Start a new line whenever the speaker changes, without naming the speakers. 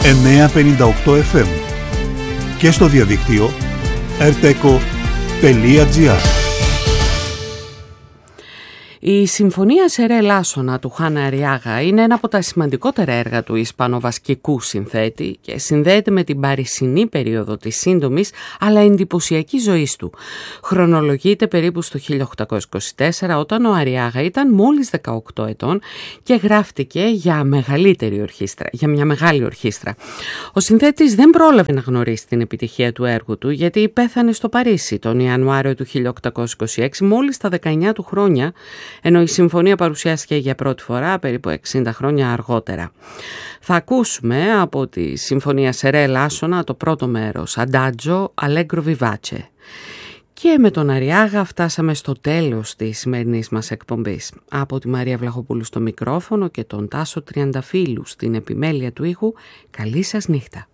958 FM και στο διαδίκτυο rteco.gr.
Η Συμφωνία Σερέ Λάσονα του Χάνα Αριάγα είναι ένα από τα σημαντικότερα έργα του ισπανοβασκικού συνθέτη και συνδέεται με την παρισινή περίοδο της σύντομης αλλά εντυπωσιακής ζωής του. Χρονολογείται περίπου στο 1824 όταν ο Αριάγα ήταν μόλις 18 ετών και γράφτηκε για μια μεγάλη ορχήστρα. Ο συνθέτης δεν πρόλαβε να γνωρίσει την επιτυχία του έργου του γιατί πέθανε στο Παρίσι τον Ιανουάριο του 1826 μόλις στα 19 του χρόνια, ενώ η συμφωνία παρουσιάστηκε για πρώτη φορά περίπου 60 χρόνια αργότερα. Θα ακούσουμε από τη Συμφωνία Σερέ Λάσονα το πρώτο μέρος, Adagio Allegro Vivace. Και με τον Αριάγα φτάσαμε στο τέλος της σημερινής μας εκπομπής. Από τη Μαρία Βλαχοπούλου στο μικρόφωνο και τον Τάσο Τριανταφύλου στην επιμέλεια του ήχου, καλή σας νύχτα.